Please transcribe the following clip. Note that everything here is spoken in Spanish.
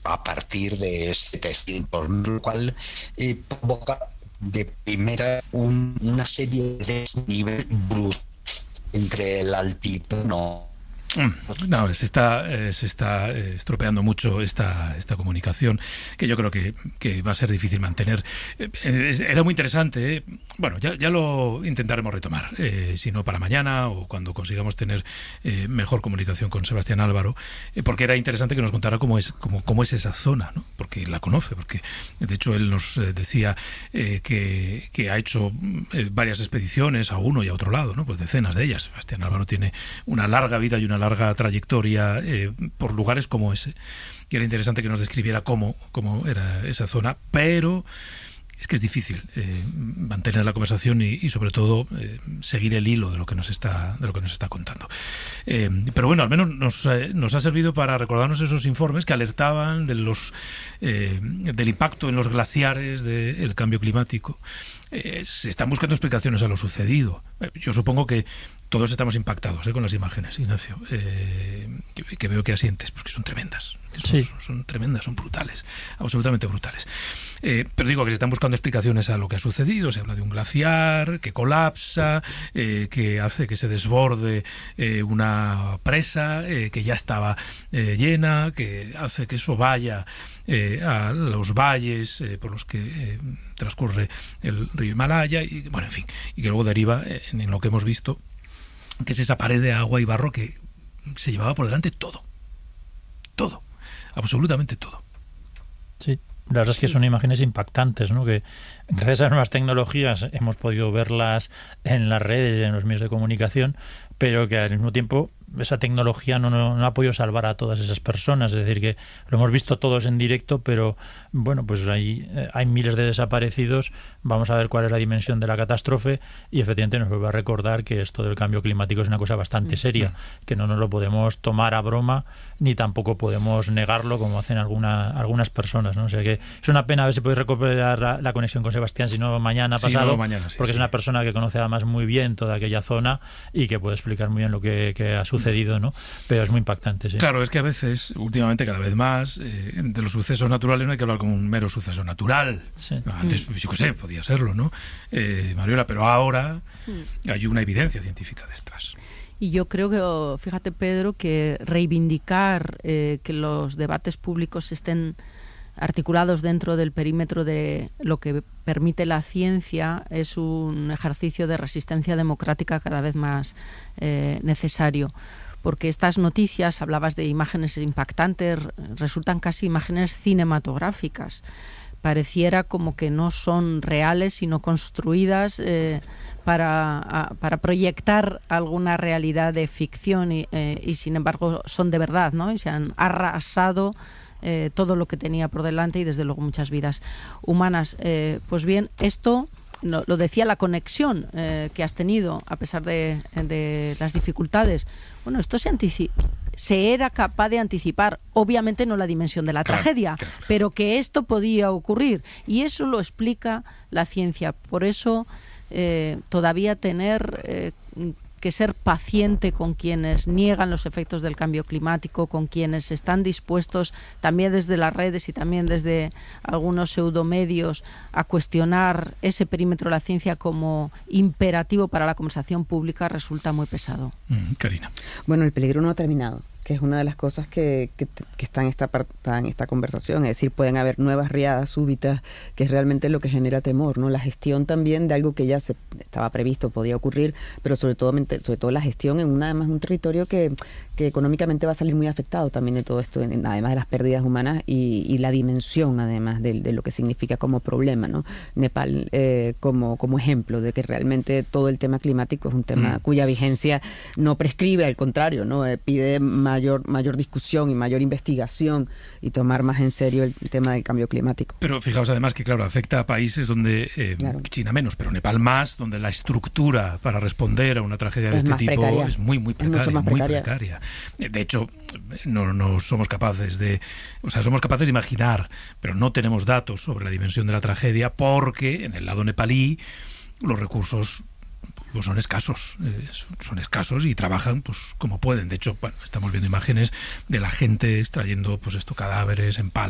a partir de 700, lo cual provoca de primera una serie de desnivel brutal entre el altiplano. No, se está estropeando mucho esta comunicación, que yo creo que va a ser difícil mantener. Era muy interesante, bueno, ya lo intentaremos retomar, si no para mañana o cuando consigamos tener mejor comunicación con Sebastián Álvaro, porque era interesante que nos contara cómo es esa zona, ¿no? Porque la conoce, porque de hecho él nos decía que ha hecho varias expediciones a uno y a otro lado, ¿no? Pues decenas de ellas. Sebastián Álvaro tiene una larga vida y una larga trayectoria por lugares como ese, y era interesante que nos describiera cómo era esa zona, pero es que es difícil mantener la conversación y sobre todo seguir el hilo de lo que nos está contando. Pero bueno, al menos nos ha servido para recordarnos esos informes que alertaban del impacto en los glaciares del cambio climático. Se están buscando explicaciones a lo sucedido. Yo supongo que todos estamos impactados con las imágenes, Ignacio, que veo que asientes, porque son tremendas. Son tremendas, son brutales, absolutamente brutales. Pero digo que se están buscando explicaciones a lo que ha sucedido. Se habla de un glaciar que colapsa, que hace que se desborde una presa que ya estaba llena, que hace que eso vaya a los valles por los que transcurre el río Himalaya, y bueno, en fin, y que luego deriva en lo que hemos visto, que es esa pared de agua y barro que se llevaba por delante todo, absolutamente todo. Sí, la verdad es que son imágenes impactantes, ¿no? Que gracias a las nuevas tecnologías hemos podido verlas en las redes y en los medios de comunicación, pero que al mismo tiempo esa tecnología no ha podido salvar a todas esas personas. Es decir, que lo hemos visto todos en directo, pero bueno, pues hay miles de desaparecidos. Vamos a ver cuál es la dimensión de la catástrofe, y efectivamente nos vuelve a recordar que esto del cambio climático es una cosa bastante seria, que no nos lo podemos tomar a broma, ni tampoco podemos negarlo como hacen algunas personas, ¿no? O sea que es una pena. A ver si podéis recuperar la conexión con Sebastián, si no mañana pasado, porque es una persona que conoce además muy bien toda aquella zona y que puede explicar muy bien lo que ha sucedido, ¿no? Pero es muy impactante, sí. Claro, es que a veces, últimamente cada vez más, de los sucesos naturales no hay que hablar como un mero suceso natural. Sí. Antes, yo qué sé, podía serlo, ¿no? Mariola, pero ahora hay una evidencia científica detrás. Y yo creo que, fíjate, Pedro, que reivindicar que los debates públicos estén articulados dentro del perímetro de lo que permite la ciencia es un ejercicio de resistencia democrática cada vez más necesario, porque estas noticias, hablabas de imágenes impactantes, resultan casi imágenes cinematográficas. Pareciera como que no son reales, sino construidas para proyectar alguna realidad de ficción y sin embargo son de verdad, ¿no? Y se han arrasado todo lo que tenía por delante y desde luego muchas vidas humanas. Pues bien, esto lo decía, la conexión que has tenido a pesar de las dificultades. Bueno, esto se era capaz de anticipar, obviamente no la dimensión de la tragedia, pero que esto podía ocurrir, y eso lo explica la ciencia. Por eso todavía tener que ser paciente con quienes niegan los efectos del cambio climático, con quienes están dispuestos también desde las redes y también desde algunos pseudomedios a cuestionar ese perímetro de la ciencia como imperativo para la conversación pública, resulta muy pesado. Karina. Bueno, el peligro no ha terminado, que es una de las cosas que está en esta conversación. Es decir, pueden haber nuevas riadas súbitas, que es realmente lo que genera temor, ¿no? La gestión también de algo que ya se estaba previsto, podía ocurrir, pero sobre todo la gestión en además un territorio que económicamente va a salir muy afectado también de todo esto, además de las pérdidas humanas y la dimensión además de lo que significa como problema, ¿no? Nepal como ejemplo de que realmente todo el tema climático es un tema cuya vigencia no prescribe, al contrario, ¿no? Pide mayor discusión y mayor investigación y tomar más en serio el tema del cambio climático. Pero fijaos además que, claro, afecta a países donde China menos, pero Nepal más, donde la estructura para responder a una tragedia de este tipo es muy precaria. De hecho, no somos capaces somos capaces de imaginar, pero no tenemos datos sobre la dimensión de la tragedia, porque en el lado nepalí los recursos pues son escasos y trabajan pues como pueden. De hecho, bueno, estamos viendo imágenes de la gente extrayendo pues cadáveres en palas